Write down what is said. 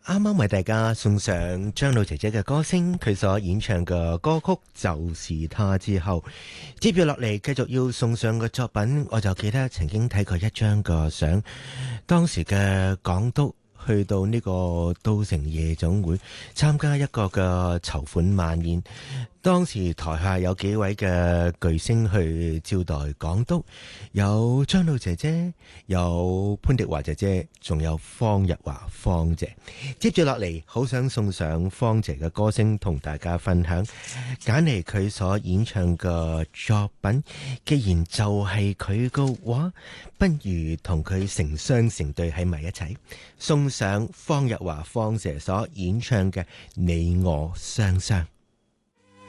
啱啱為大家送上張露姐姐嘅歌聲，佢所演唱嘅歌曲就是她之後，接住落嚟繼續要送上嘅作品，我就記得曾經睇過一張個相，當時嘅港督去到呢個都城夜總會參加一個嘅籌款晚宴，當時台下有幾位嘅巨星去招待港督，有張露姐姐，有潘迪華姐姐，仲有方日華方姐。接住落嚟，好想送上方姐嘅歌聲同大家分享，揀嚟佢所演唱嘅作品，既然就係佢嘅話，不如同佢成雙成對喺埋一齊，送上方日華方姐所演唱嘅《你我雙雙》。